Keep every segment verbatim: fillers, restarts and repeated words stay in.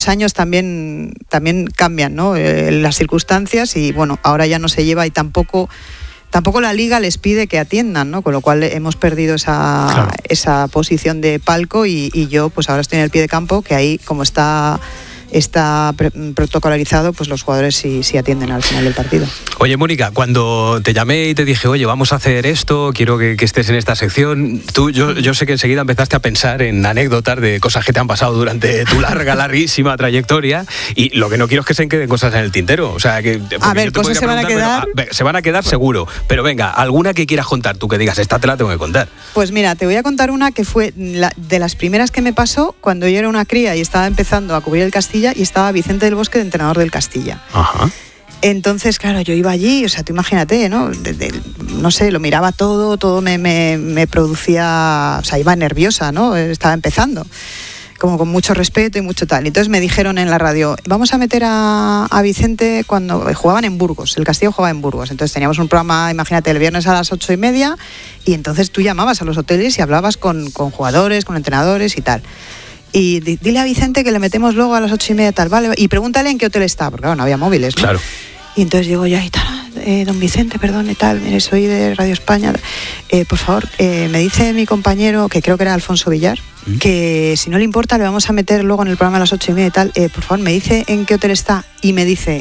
los años también, también cambian, ¿no? Eh, las circunstancias y bueno, ahora ya no se lleva y tampoco... Tampoco la Liga les pide que atiendan, ¿no? Con lo cual hemos perdido esa, claro. esa posición de palco y, y yo pues ahora estoy en el pie de campo, que ahí como está... está pre- protocolarizado, pues los jugadores sí, sí atienden al final del partido. Oye, Mónica, cuando te llamé y te dije, oye, vamos a hacer esto, quiero que, que estés en esta sección, tú, yo, yo sé que enseguida empezaste a pensar en anécdotas de cosas que te han pasado durante tu larga, larguísima trayectoria, y lo que no quiero es que se queden cosas en el tintero. O sea, que a ver, cosas se van a quedar. Pero, a, se van a quedar seguro, pero venga, alguna que quieras contar, tú que digas, esta te la tengo que contar. Pues mira, te voy a contar una que fue la, de las primeras que me pasó cuando yo era una cría y estaba empezando a cubrir el Castilla y estaba Vicente del Bosque de entrenador del Castilla. Ajá. Entonces, claro, yo iba allí, o sea, tú imagínate, ¿no? De, de, no sé, lo miraba todo, todo me, me, me producía, o sea, iba nerviosa, ¿no? Estaba empezando, como con mucho respeto y mucho tal. Entonces me dijeron en la radio, vamos a meter a, a Vicente cuando jugaban en Burgos, el Castillo jugaba en Burgos. Entonces teníamos un programa, imagínate, el viernes a las ocho y media y entonces tú llamabas a los hoteles y hablabas con, con jugadores, con entrenadores y tal. Y dile a Vicente que le metemos luego a las ocho y media tal, vale, y pregúntale en qué hotel está, porque claro, no había móviles, ¿no? Claro. Y entonces llego yo y tal, eh, don Vicente, perdón y tal, mire, soy de Radio España, eh, por favor, eh, me dice mi compañero, que creo que era Alfonso Villar, ¿Mm? que si no le importa le vamos a meter luego en el programa a las ocho y media y tal, eh, por favor, me dice en qué hotel está, y me dice,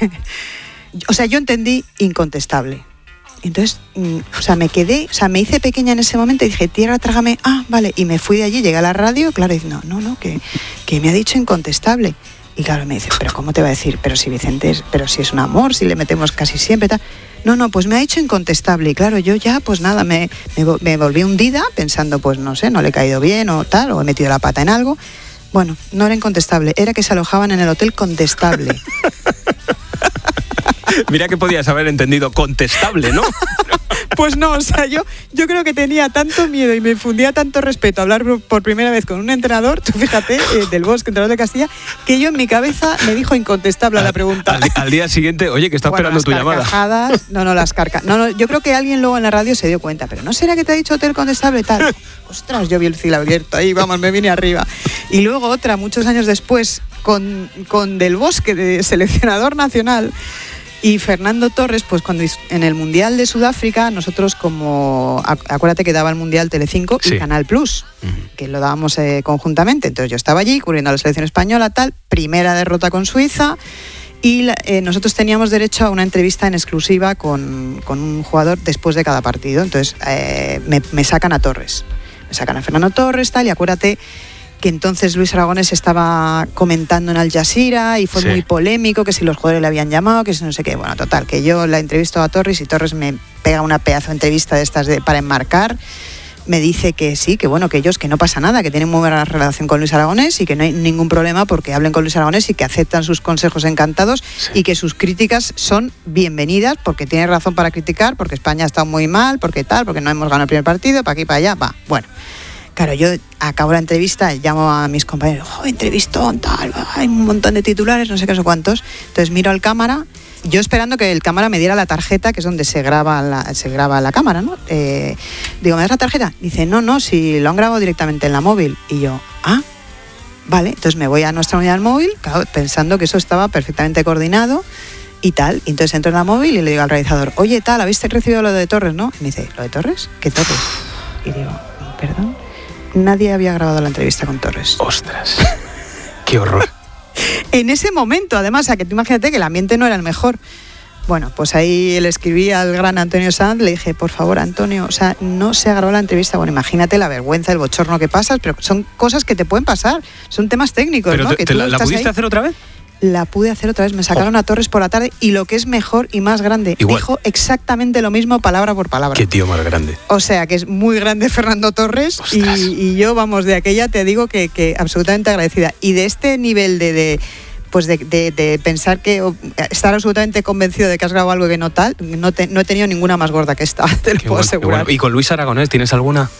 o sea, yo entendí incontestable. Entonces, o sea, me quedé, o sea, me hice pequeña en ese momento y dije, tierra, trágame, ah, vale, y me fui de allí, llegué a la radio, claro, y dije, no, no, no, que, que me ha dicho incontestable. Y claro, me dice, pero ¿cómo te va a decir? Pero si Vicente es, pero si es un amor, si le metemos casi siempre, tal. No, no, pues me ha dicho incontestable. Y claro, yo ya, pues nada, me, me, me volví hundida pensando, pues no sé, no le he caído bien o tal, o he metido la pata en algo. Bueno, no era incontestable, era que se alojaban en el hotel Contestable. Mira que podías haber entendido contestable, ¿no? Pues no, o sea, yo, yo creo que tenía tanto miedo y me infundía tanto respeto hablar por primera vez con un entrenador, tú fíjate, eh, del Bosque, entrenador de Castilla, que yo en mi cabeza me dijo incontestable a la pregunta. Al, al día siguiente, oye, que está bueno, esperando tu llamada. No, no, las carcajadas. No, no, yo creo que alguien luego en la radio se dio cuenta, pero ¿no será que te ha dicho hotel Contestable tal? Ostras, yo vi el cielo abierto ahí, vamos, me vine arriba. Y luego otra, muchos años después, con, con Del Bosque, de seleccionador nacional, y Fernando Torres, pues cuando en el Mundial de Sudáfrica, nosotros como, acuérdate que daba el Mundial Telecinco y sí. Canal Plus, uh-huh. que lo dábamos eh, conjuntamente. Entonces yo estaba allí cubriendo a la selección española, tal, primera derrota con Suiza, y la, eh, nosotros teníamos derecho a una entrevista en exclusiva con, con un jugador después de cada partido. Entonces eh, me, me sacan a Torres, me sacan a Fernando Torres, tal, y acuérdate que entonces Luis Aragonés estaba comentando en Al Jazeera y fue sí. muy polémico, que si los jugadores le habían llamado, que si no sé qué. Bueno, total, que yo la entrevisto a Torres y Torres me pega una pedazo de entrevista de estas de, para enmarcar. Me dice que sí, que bueno, que ellos, que no pasa nada, que tienen muy buena relación con Luis Aragonés y que no hay ningún problema porque hablen con Luis Aragonés y que aceptan sus consejos encantados sí. y que sus críticas son bienvenidas porque tiene razón para criticar, porque España ha estado muy mal, porque tal, porque no hemos ganado el primer partido, para aquí, para allá, va, bueno. Claro, yo acabo la entrevista, llamo a mis compañeros, oh, entrevistón, tal, hay un montón de titulares, no sé qué, no sé cuántos. Entonces miro al cámara, yo esperando que el cámara me diera la tarjeta, que es donde se graba la, se graba la cámara, ¿no? Eh, digo, ¿me das la tarjeta? Dice, no, no, si lo han grabado directamente en la móvil. Y yo, ah, vale, entonces me voy a nuestra unidad móvil, claro, pensando que eso estaba perfectamente coordinado y tal. Y entonces entro en la móvil y le digo al realizador, oye, tal, ¿habéis recibido lo de Torres, no? Y me dice, ¿lo de Torres? ¿Qué Torres? Y digo, perdón. Nadie había grabado la entrevista con Torres. ¡Ostras! ¡Qué horror! En ese momento, además, o sea, que tú imagínate que el ambiente no era el mejor. Bueno, pues ahí le escribí al gran Antonio Sanz, le dije, por favor, Antonio, o sea, no se ha grabado la entrevista. Bueno, imagínate la vergüenza, el bochorno que pasas, pero son cosas que te pueden pasar, son temas técnicos, ¿Pero ¿no? Te, que te tú la, ¿La pudiste ahí. hacer otra vez? La pude hacer otra vez, me sacaron oh. a Torres por la tarde y lo que es mejor y más grande, Igual. dijo exactamente lo mismo palabra por palabra. Qué tío más grande. O sea, que es muy grande Fernando Torres y, y yo, vamos, de aquella te digo que, que absolutamente agradecida. Y de este nivel de... de pues de, de, de pensar que estar absolutamente convencido de que has grabado algo que no tal, no, te, no he tenido ninguna más gorda que esta, te lo qué puedo bueno, asegurar. Bueno. ¿Y con Luis Aragonés tienes alguna?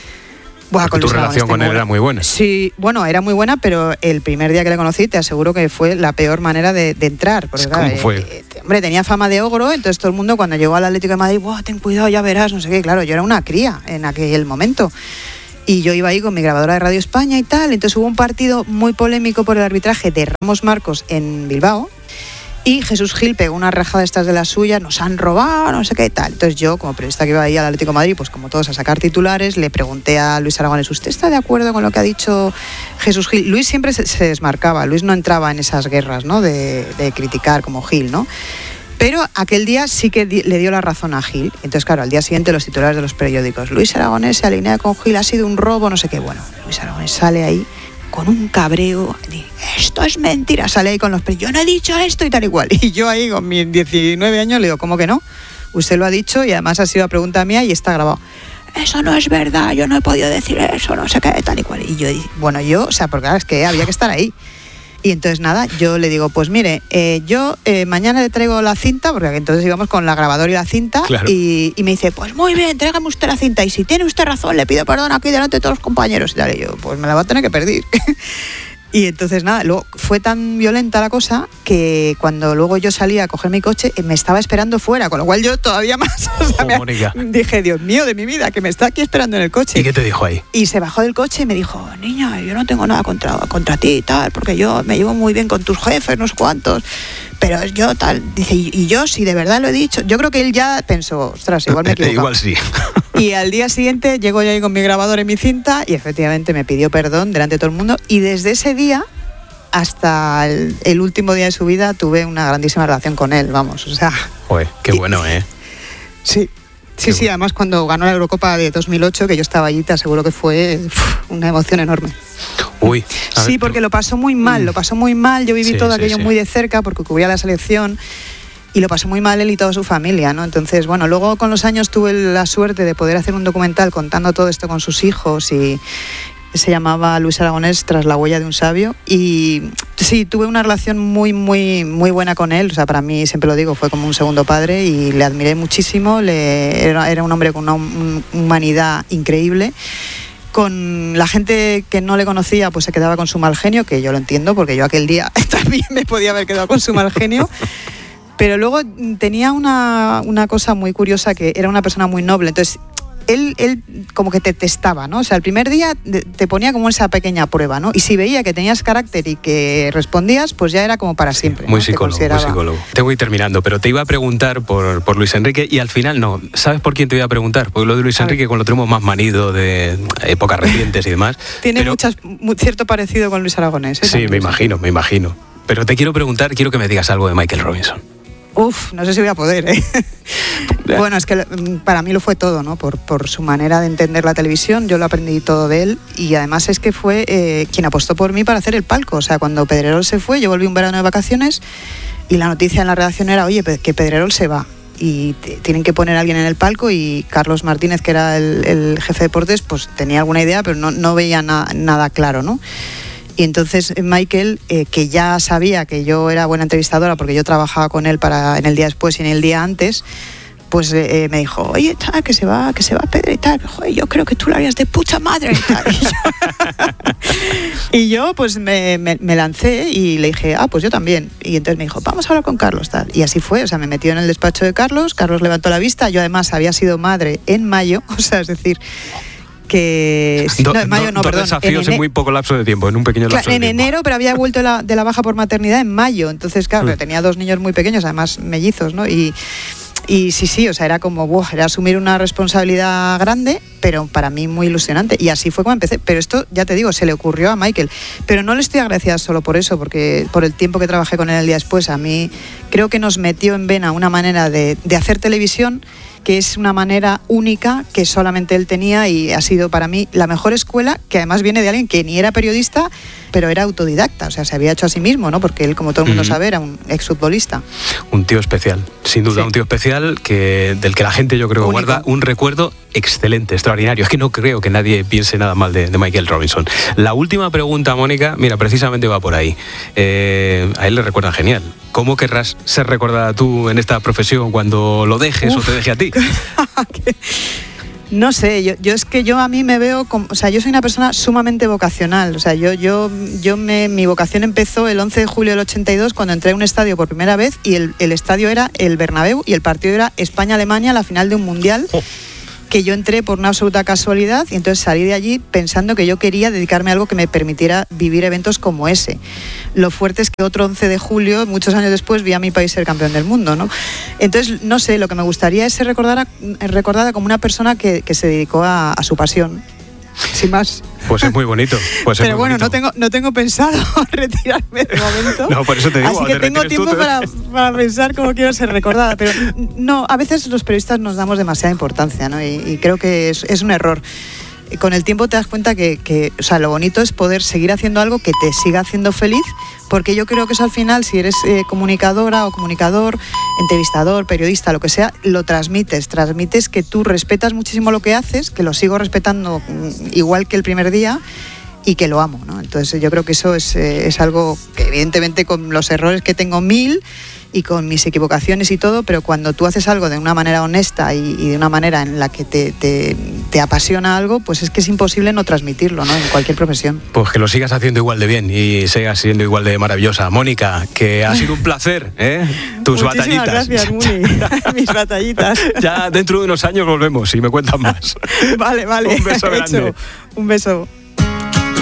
Bueno, con tu Luis relación con él buena. era muy buena. Sí, bueno, era muy buena, pero el primer día que le conocí te aseguro que fue la peor manera de, de entrar. Porque, ¿Cómo claro, fue? Eh, eh, hombre, tenía fama de ogro, entonces todo el mundo cuando llegó al Atlético de Madrid, wow, ten cuidado, ya verás, no sé qué. Claro, yo era una cría en aquel momento. y yo iba ahí con mi grabadora de Radio España y tal. Entonces hubo un partido muy polémico por el arbitraje de Ramos Marcos en Bilbao. Y Jesús Gil pegó una rajada de estas de las suyas, nos han robado, no sé qué tal. Entonces yo, como periodista que iba ahí al Atlético de Madrid, pues como todos a sacar titulares, le pregunté a Luis Aragonés, ¿usted está de acuerdo con lo que ha dicho Jesús Gil? Luis siempre se, se desmarcaba, Luis no entraba en esas guerras, ¿no? De, de criticar como Gil, ¿no? Pero aquel día sí que di, le dio la razón a Gil. Entonces, claro, al día siguiente los titulares de los periódicos, Luis Aragonés se alinea con Gil, ha sido un robo, no sé qué. Bueno, Luis Aragonés sale ahí con un cabreo, esto es mentira, sale ahí con los periodistas, yo no he dicho esto y tal y cual. Y yo ahí con mis diecinueve años le digo, ¿cómo que no? Usted lo ha dicho y además ha sido a pregunta mía y está grabado. Eso no es verdad, yo no he podido decir eso, no sé qué, tal y cual. Y yo, bueno, yo, o sea, porque claro, es que había que estar ahí. Y entonces nada, yo le digo, pues mire, eh, yo eh, mañana le traigo la cinta, porque entonces íbamos con la grabadora y la cinta, claro. y, y me dice, pues muy bien, tráigame usted la cinta, y si tiene usted razón, le pido perdón aquí delante de todos los compañeros. Y tal, y yo, pues me la va a tener que perder. Y entonces nada, luego fue tan violenta la cosa que cuando luego yo salía a coger mi coche me estaba esperando fuera, con lo cual yo todavía más, o sea, oh, me, dije, Dios mío de mi vida, que me está aquí esperando en el coche. ¿Y qué te dijo ahí? Y se bajó del coche y me dijo, niña, yo no tengo nada contra, contra ti y tal, porque yo me llevo muy bien con tus jefes, no sé cuántos, pero yo tal, dice, y, y yo si de verdad lo he dicho, yo creo que él ya pensó, ostras, igual me he equivocado. Igual sí. Y al día siguiente llego yo ahí con mi grabador y mi cinta y efectivamente me pidió perdón delante de todo el mundo y desde ese día hasta el, el último día de su vida tuve una grandísima relación con él, vamos, o sea... Joder, qué bueno, ¿eh? Sí, sí, sí, además cuando ganó la Eurocopa de dos mil ocho, que yo estaba allí, te aseguro que fue uf, una emoción enorme. Uy. Sí, ver, porque lo pasó muy mal, lo pasó muy mal, yo viví sí, todo sí, aquello sí. muy de cerca porque cubría la selección y lo pasó muy mal él y toda su familia, ¿no? Entonces, bueno, luego con los años tuve la suerte de poder hacer un documental contando todo esto con sus hijos y... se llamaba Luis Aragonés tras la huella de un sabio y sí, tuve una relación muy muy muy buena con él, o sea, para mí, siempre lo digo, fue como un segundo padre y le admiré muchísimo, le, era, era un hombre con una humanidad increíble. Con la gente que no le conocía pues se quedaba con su mal genio, que yo lo entiendo porque yo aquel día también me podía haber quedado con su mal genio. Pero luego tenía una, una cosa muy curiosa, que era una persona muy noble, entonces Él, él como que te testaba, ¿no? O sea, el primer día te ponía como esa pequeña prueba, ¿no? Y si veía que tenías carácter y que respondías, pues ya era como para siempre. Sí, muy ¿no? psicólogo, muy psicólogo. Tengo que ir terminando, pero te iba a preguntar por, por Luis Enrique y al final no. ¿Sabes por quién te iba a preguntar? Porque lo de Luis Enrique, con lo tenemos más manido de épocas recientes y demás. Tiene pero... muchas, cierto parecido con Luis Aragonés, ¿eh? Sí, me imagino, me imagino. Pero te quiero preguntar, quiero que me digas algo de Michael Robinson. Uf, no sé si voy a poder, ¿eh? Bueno, es que para mí lo fue todo, ¿no? Por, por su manera de entender la televisión, yo lo aprendí todo de él y además es que fue eh, quien apostó por mí para hacer el palco. O sea, cuando Pedrerol se fue, yo volví un verano de vacaciones y la noticia en la redacción era, oye, que Pedrerol se va y t- tienen que poner a alguien en el palco y Carlos Martínez, que era el, el jefe de deportes, pues tenía alguna idea, pero no, no veía na- nada claro, ¿no? Y entonces Michael, eh, que ya sabía que yo era buena entrevistadora porque yo trabajaba con él para en el día después y en el día antes, pues eh, me dijo, oye, tal, que se va, que se va Pedro y tal. Joder, yo creo que tú lo harías de puta madre y tal. Y yo, y yo pues me, me, me lancé y le dije, ah, pues yo también. Y entonces me dijo, vamos a hablar con Carlos, tal. Y así fue, o sea, me metió en el despacho de Carlos, Carlos levantó la vista, yo además había sido madre en mayo, o sea, es decir... que sí, do, no, en mayo do, no, dos perdón, desafíos en, en muy poco lapso de tiempo, en un pequeño lapso claro, de en tiempo. En enero, pero había vuelto de la, de la baja por maternidad en mayo, entonces claro, mm. tenía dos niños muy pequeños, además mellizos, ¿no? Y, y sí, sí, o sea, era como, wow, era asumir una responsabilidad grande, pero para mí muy ilusionante, y así fue como empecé. Pero esto, ya te digo, se le ocurrió a Michael, pero no le estoy agradecida solo por eso, porque por el tiempo que trabajé con él el día después, a mí creo que nos metió en vena una manera de, de hacer televisión que es una manera única que solamente él tenía y ha sido para mí la mejor escuela, que además viene de alguien que ni era periodista, pero era autodidacta, o sea, se había hecho a sí mismo, ¿no? Porque él, como todo el mundo mm. sabe, era un exfutbolista. Un tío especial, sin duda, sí. Un tío especial que, del que la gente yo creo que guarda un recuerdo excelente, extraordinario. Es que no creo que nadie piense nada mal de, de Michael Robinson. La última pregunta, Mónica, mira, precisamente va por ahí. Eh, a él le recuerdan genial. ¿Cómo querrás ser recordada tú en esta profesión cuando lo dejes Uf. o te deje a ti? No sé, yo, yo es que yo a mí me veo como, o sea, yo soy una persona sumamente vocacional, o sea, yo yo yo me mi vocación empezó el once de julio del ochenta y dos cuando entré a un estadio por primera vez y el, el estadio era el Bernabéu y el partido era España-Alemania, la final de un mundial. Oh. que yo entré por una absoluta casualidad y entonces salí de allí pensando que yo quería dedicarme a algo que me permitiera vivir eventos como ese. Lo fuerte es que otro once de julio, muchos años después, vi a mi país ser campeón del mundo, ¿no? Entonces, no sé, lo que me gustaría es ser recordada, recordada como una persona que, que se dedicó a, a su pasión. Sin más. Pues es muy bonito. Pues Pero es muy bueno, bonito. no tengo, no tengo pensado retirarme de momento. No, por eso te digo. Así que te tengo retires tú, tiempo te- para, para pensar cómo quiero ser recordada. Pero no, a veces los periodistas nos damos demasiada importancia, ¿no? Y, y creo que es, es un error. Con el tiempo te das cuenta que, que, o sea, lo bonito es poder seguir haciendo algo que te siga haciendo feliz, porque yo creo que eso al final, si eres eh, comunicadora o comunicador, entrevistador, periodista, lo que sea, lo transmites, transmites que tú respetas muchísimo lo que haces, que lo sigo respetando mm, igual que el primer día y que lo amo, ¿no? Entonces yo creo que eso es, eh, es algo que evidentemente con los errores que tengo mil y con mis equivocaciones y todo, pero cuando tú haces algo de una manera honesta y, y de una manera en la que te, te, te apasiona algo, pues es que es imposible no transmitirlo, ¿no? En cualquier profesión. Pues que lo sigas haciendo igual de bien y sigas siendo igual de maravillosa. Mónica, que ha sido un placer, ¿eh? Tus Muchísimas batallitas. gracias, Muni. Mis batallitas. Ya dentro de unos años volvemos y me cuentan más. Vale, vale. Un beso grande. Hecho. Un beso.